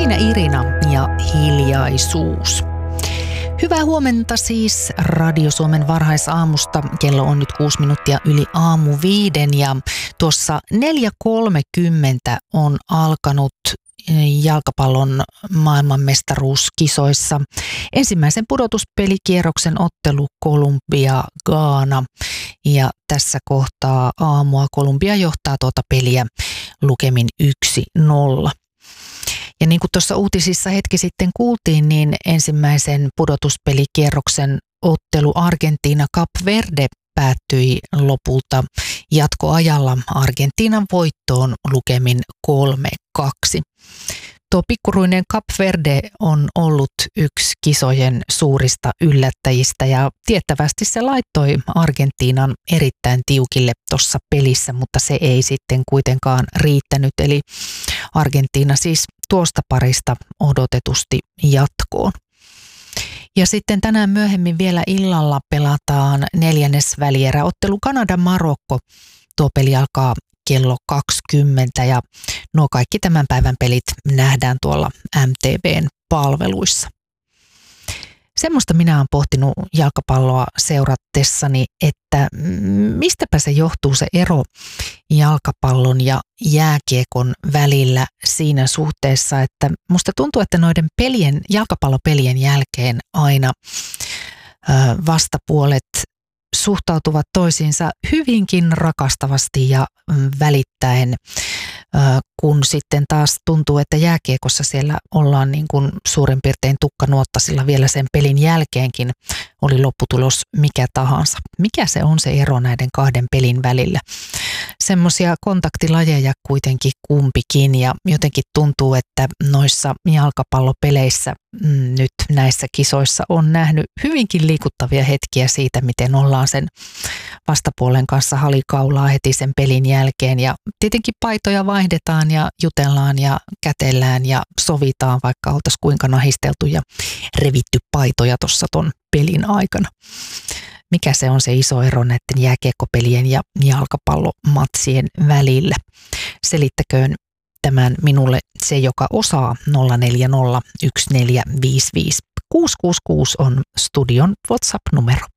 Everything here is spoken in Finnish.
Siinä Irina ja Hiljaisuus. Hyvää huomenta siis Radio Suomen varhaisaamusta. Kello on nyt 6 minuuttia yli aamu 5 ja tuossa 4.30 on alkanut jalkapallon maailmanmestaruuskisoissa ensimmäisen pudotuspelikierroksen ottelu Kolumbia-Gaana. Ja tässä kohtaa aamua Kolumbia johtaa tuota peliä lukemin 1-0. Ja niin kuin tuossa uutisissa hetki sitten kuultiin, niin ensimmäisen pudotuspelikierroksen ottelu Argentiina-Kap Verde päättyi lopulta jatkoajalla Argentiinan voittoon lukemin 3-2. Tuo pikkuruinen Kap Verde on ollut yksi kisojen suurista yllättäjistä ja tiettävästi se laittoi Argentiinan erittäin tiukille tuossa pelissä, mutta se ei sitten kuitenkaan riittänyt. Eli Argentiina siis tuosta parista odotetusti jatkoon. Ja sitten tänään myöhemmin vielä illalla pelataan 4. välieräottelu Kanada-Marokko. Tuo peli alkaa kello 20 ja nuo kaikki tämän päivän pelit nähdään tuolla MTV:n palveluissa. Semmoista minä olen pohtinut jalkapalloa seuratessani, että mistäpä se johtuu se ero jalkapallon ja jääkiekon välillä siinä suhteessa, että musta tuntuu, että noiden jalkapallopelien jälkeen aina vastapuolet suhtautuvat toisiinsa hyvinkin rakastavasti ja välittäen, kun sitten taas tuntuu, että jääkiekossa siellä ollaan niin kuin suurin piirtein tukkanuottasilla vielä sen pelin jälkeenkin, oli lopputulos mikä tahansa. Mikä se on se ero näiden kahden pelin välillä? Semmoisia kontaktilajeja kuitenkin kumpikin ja jotenkin tuntuu, että noissa jalkapallopeleissä nyt näissä kisoissa on nähnyt hyvinkin liikuttavia hetkiä siitä, miten ollaan sen vastapuolen kanssa halikaulaa heti sen pelin jälkeen ja tietenkin paitoja vaihdetaan ja jutellaan ja kätellään ja sovitaan, vaikka oltaisiin kuinka nahisteltu ja revitty paitoja tuossa ton pelin aikana. Mikä se on se iso ero näiden jääkiekkopelien ja jalkapallomatsien välillä? Selittäköön tämän minulle se, joka osaa. 040 1455 666 on studion WhatsApp-numero.